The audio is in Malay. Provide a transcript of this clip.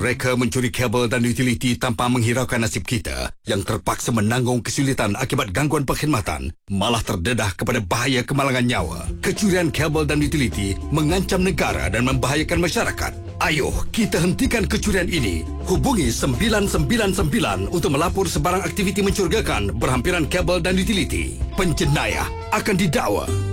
Mereka mencuri kabel dan utiliti tanpa menghiraukan nasib kita yang terpaksa menanggung kesulitan akibat gangguan perkhidmatan, malah terdedah kepada bahaya kemalangan nyawa. Kecurian kabel dan utiliti mengancam negara dan membahayakan masyarakat. Ayuh, kita hentikan kecurian ini. Hubungi 999 untuk melapor sebarang aktiviti mencurigakan berhampiran kabel dan utiliti. Penjenayah akan didakwa.